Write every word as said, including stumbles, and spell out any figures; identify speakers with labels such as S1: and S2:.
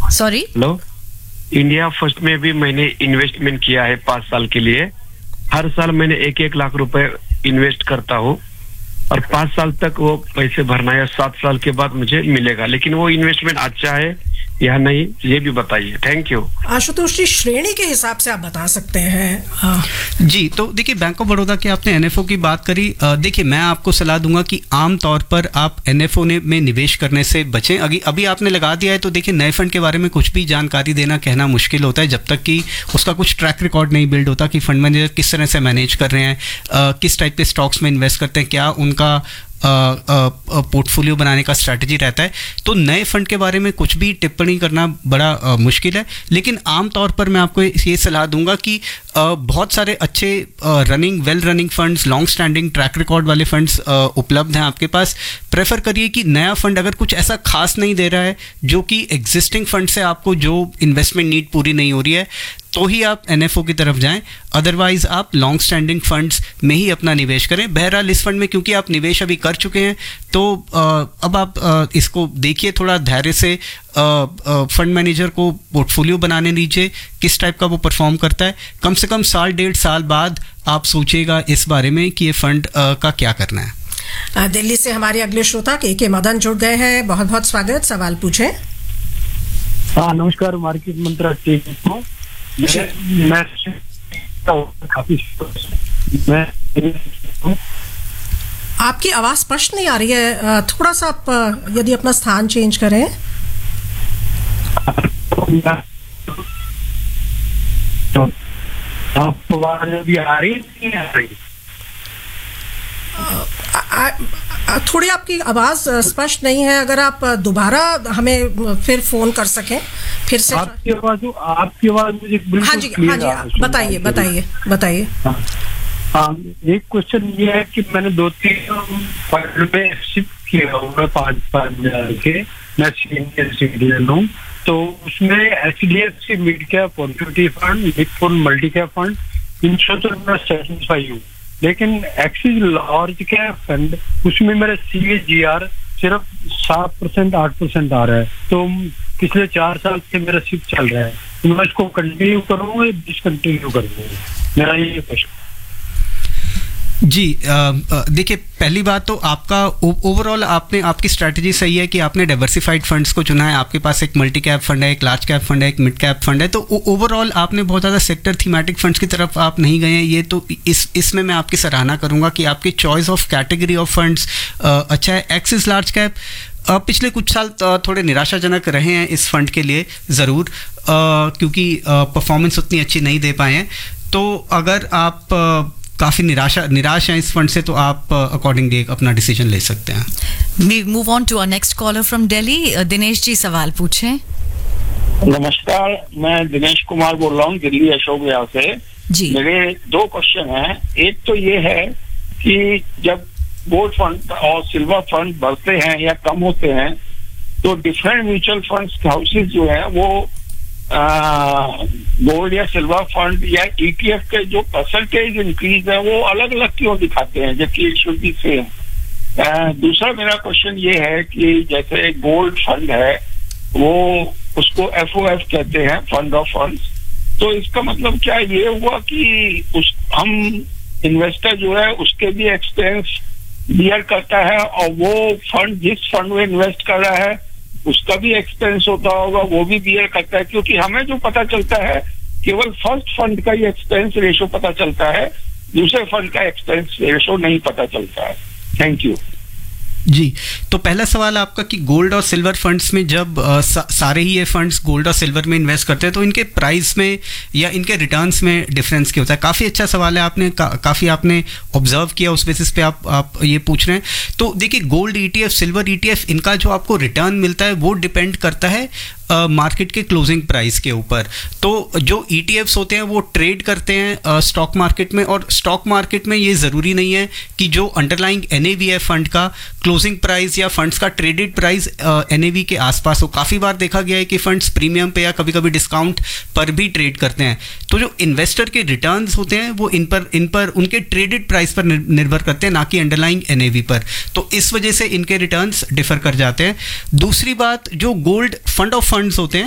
S1: Sorry
S2: hello, India first में भी मैंने इन्वेस्टमेंट किया है पाँच साल के लिए। हर साल मैंने एक एक लाख रुपए इन्वेस्ट करता हूँ और पाँच साल तक वो पैसे भरना है, सात साल के बाद मुझे मिलेगा। लेकिन वो इन्वेस्टमेंट अच्छा है या नहीं, ये भी बताइए। Thank you.
S3: आशुतोष जी, श्रेणी के हिसाब से आप बता सकते हैं। हाँ।
S4: जी, तो देखिए बैंक ऑफ बड़ौदा की आपने एनएफओ की बात करी। देखिए मैं आपको सलाह दूंगा कि आम तौर पर आप एनएफओ ने में निवेश करने से बचें। अभी अभी आपने लगा दिया है तो देखिए नए फंड के बारे में कुछ भी जानकारी देना कहना मुश्किल होता है जब तक कि उसका कुछ ट्रैक रिकॉर्ड नहीं बिल्ड होता कि फंड मैनेजर किस तरह से मैनेज कर रहे हैं, किस टाइप के स्टॉक्स में इन्वेस्ट करते हैं, क्या उनका पोर्टफोलियो बनाने का स्ट्रैटेजी रहता है। तो नए फंड के बारे में कुछ भी टिप्पणी करना बड़ा आ, मुश्किल है। लेकिन आम तौर पर मैं आपको ये सलाह दूंगा कि आ, बहुत सारे अच्छे running well running funds, long standing track record वाले फंड्स उपलब्ध हैं आपके पास। प्रेफर करिए कि नया फंड अगर कुछ ऐसा खास नहीं दे रहा है जो कि एग्जिस्टिंग फंड से आपको जो इन्वेस्टमेंट नीड पूरी नहीं हो रही है, तो ही आप एनएफओ की तरफ जाएं। अदरवाइज आप लॉन्ग स्टैंडिंग फंड्स में ही अपना निवेश करें। बहरहाल इस फंड में क्योंकि आप निवेश अभी कर चुके हैं तो आ, अब आप आ, इसको देखिए, थोड़ा धैर्य से फंड मैनेजर को पोर्टफोलियो बनाने दीजिए, किस टाइप का वो परफॉर्म करता है। कम से कम साल डेढ़ साल बाद आप सोचिएगा इस बारे में कि ये फंड आ, का क्या करना है।
S3: दिल्ली से हमारे अगले श्रोता के के मदन जुड़ गए हैं। बहुत बहुत स्वागत, सवाल पूछें।
S5: हाँ नमस्कार, मार्केट मंत्रा को मैं काफी मैं
S3: आपकी आवाज स्पष्ट नहीं आ रही है, थोड़ा सा आप यदि अपना स्थान चेंज करें।
S5: तो आपको आवाज अभी आ रही नहीं आ रही?
S3: आ, आ, थोड़ी आपकी आवाज स्पष्ट नहीं है, अगर आप दोबारा हमें फिर फोन कर सकें फिर से।
S5: आपकी आवाज आपकी आवाज मुझे बिल्कुल
S3: हाँ जी, हाँ जी, बताइए बताइए बताइए।
S5: हाँ, एक क्वेश्चन ये है कि मैंने दो तीन फंड में शिफ्ट किया हुआ पाँच पाँच हजार के, मैं सीनियर सिटीजन हूँ। तो उसमें H D F C mid cap equity fund, mid fund, multi cap fund, इन सब तो मैं सेटिस्फाई हूँ। लेकिन एक्सिस लार्ज कैप फंड, उसमें मेरा सी ए जी आर सिर्फ सात परसेंट आठ परसेंट आ रहा है। तो पिछले चार साल से मेरा शिफ्ट चल रहा है, तो मैं इसको कंटिन्यू करूँगा या डिसकंटिन्यू कर दूंगा, मेरा ये क्वेश्चन।
S4: जी देखिए, पहली बात तो आपका ओवरऑल आपने आपकी स्ट्रैटेजी सही है कि आपने डाइवर्सिफाइड फंड्स को चुना है। आपके पास एक मल्टी कैप फंड है, एक लार्ज कैप फंड है, एक मिड कैप फंड है। तो ओवरऑल आपने बहुत ज़्यादा सेक्टर थीमेटिक फंड्स की तरफ आप नहीं गए हैं। ये तो इस इसमें मैं आपकी सराहना करूंगा कि आपकी choice of category of funds अच्छा है। एक्सिस लार्ज कैप पिछले कुछ साल थोड़े निराशाजनक रहे हैं इस फंड के लिए ज़रूर, क्योंकि परफॉर्मेंस उतनी अच्छी नहीं दे पाए हैं। तो अगर आप काफ़ी निराशा निराश हैं इस फंड से तो आप अकॉर्डिंगली अपना डिसीजन ले सकते हैं।
S1: We move on to our next collar from Delhi. Dinesh ji सवाल पूछें।
S6: नमस्कार, मैं दिनेश कुमार बोल रहा हूँ दिल्ली अशोक विहार से
S1: जी।
S6: मेरे दो क्वेश्चन हैं। एक तो ये है कि जब गोल्ड फंड और सिल्वर फंड बढ़ते हैं या कम होते हैं तो डिफरेंट म्यूचुअल फंड्स हाउसेज जो है वो गोल्ड या सिल्वर फंड या ई टी एफ के जो परसेंटेज इंक्रीज है वो अलग अलग क्यों दिखाते हैं जबकि इट शुड बी सेम। दूसरा मेरा क्वेश्चन ये है कि जैसे गोल्ड फंड है वो उसको एफ ओ एफ कहते हैं, फंड ऑफ फंड्स, तो इसका मतलब क्या ये हुआ कि उस हम इन्वेस्टर जो है उसके भी एक्सपेंस बियर करता है और वो फंड जिस फंड में इन्वेस्ट कर रहा है उसका भी एक्सपेंस होता होगा, वो भी बियर करता है, क्योंकि हमें जो पता चलता है केवल फर्स्ट फंड का ही एक्सपेंस रेशो पता चलता है, दूसरे फंड का एक्सपेंस रेशो नहीं पता चलता है। Thank you.
S4: जी, तो पहला सवाल आपका कि गोल्ड और सिल्वर फंड्स में जब आ, सा, सारे ही ये फंड्स गोल्ड और सिल्वर में इन्वेस्ट करते हैं तो इनके प्राइस में या इनके रिटर्न्स में डिफरेंस क्या होता है। काफ़ी अच्छा सवाल है, आपने का, काफ़ी आपने ऑब्जर्व किया, उस बेसिस पे आप आप ये पूछ रहे हैं। तो देखिए, gold E T F, silver E T F, इनका जो आपको रिटर्न मिलता है वो डिपेंड करता है मार्केट uh, के क्लोजिंग प्राइस के ऊपर। तो जो ई टी एफ्स होते हैं वो ट्रेड करते हैं स्टॉक uh, मार्केट में, और स्टॉक मार्केट में ये ज़रूरी नहीं है कि जो अंडरलाइंग एन ए वी है फंड का, क्लोजिंग प्राइस या फंड्स का traded price N A V के आसपास हो। काफ़ी बार देखा गया है कि फंड्स प्रीमियम पे या कभी कभी डिस्काउंट पर भी ट्रेड करते हैं। तो जो इन्वेस्टर के रिटर्न्स होते हैं वो इन पर इन पर उनके ट्रेडेड प्राइस पर निर्भर करते हैं, ना कि अंडरलाइंग एन ए वी पर। तो इस वजह से इनके रिटर्न्स डिफर कर जाते हैं। दूसरी बात, जो गोल्ड फंड ऑफ फंड्स होते हैं